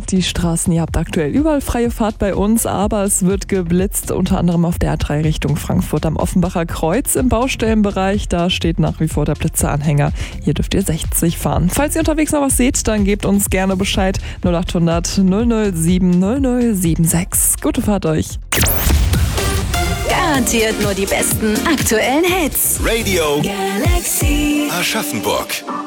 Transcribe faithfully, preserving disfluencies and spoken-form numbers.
Die Straßen, ihr habt aktuell überall freie Fahrt bei uns, aber es wird geblitzt, unter anderem auf der A drei Richtung Frankfurt am Offenbacher Kreuz im Baustellenbereich. Da steht nach wie vor der Blitzeranhänger. Hier dürft ihr sechzig fahren. Falls ihr unterwegs noch was seht, dann gebt uns gerne Bescheid. null acht hundert null null sieben null null sieben sechs. Gute Fahrt euch. Garantiert nur die besten aktuellen Hits. Radio Galaxy Aschaffenburg.